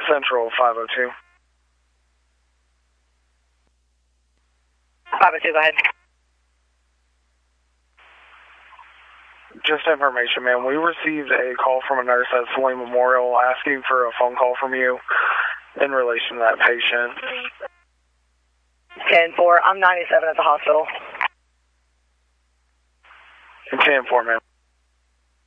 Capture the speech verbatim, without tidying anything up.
Central five oh two. five oh two, go ahead. Just information, man. We received a call from a nurse at Saline Memorial asking for a phone call from you in relation to that patient. ten four, I'm ninety-seven at the hospital. ten four, man.